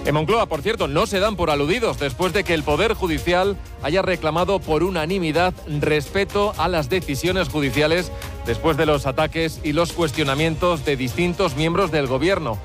En Moncloa, por cierto, no se dan por aludidos después de que el Poder Judicial haya reclamado por unanimidad respeto a las decisiones judiciales después de los ataques y los cuestionamientos de distintos miembros del Gobierno.